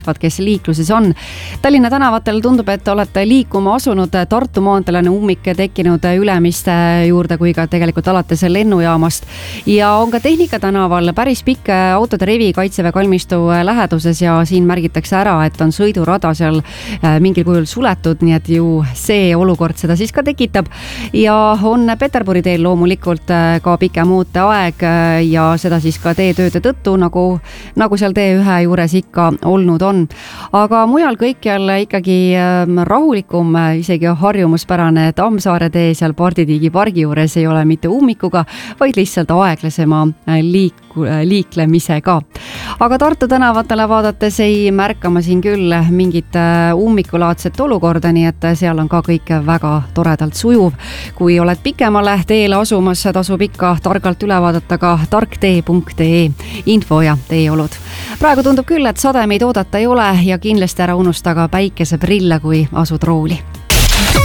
kes liikluses on. Tallinna tänavatel tundub, et olete liikuma asunud. Tartu maanteel on ummik tekkinud Ülemiste juurde kui ka tegelikult alates lennujaamast. Ja on ka Tehnika tänaval päris pikk autode rivi Kaitseväe kalmistu läheduses ja siin märgitakse ära, et on sõidurada seal mingil kujul suletud, nii et ju see olukord seda siis ka tekitab. Ja on Peterburi teel loomulikult ka pikem ooteaeg ja seda siis ka teetööde tõttu, nagu seal T1 juures ikka olnud on. Aga mujal kõikjal ikkagi rahulikum, isegi harjumuspärane Tammsaare tee seal Parditiigi pargi juures ei ole mitte ummikuga, vaid lihtsalt aeglasema liiklemisega. Aga Tartu tänavatele vaadates ei märkama siin küll mingit ummikulaadset olukorda, nii et seal on ka kõik väga toredalt sujuv. Kui oled pikemale teele asumas, tasub ikka targalt üle vaadata ka tarktee.ee info ja teeolud. Praegu tundub küll, et sademeid oodata ei ole ja kindlasti ära unusta ka päikeseprille, kui asud rooli.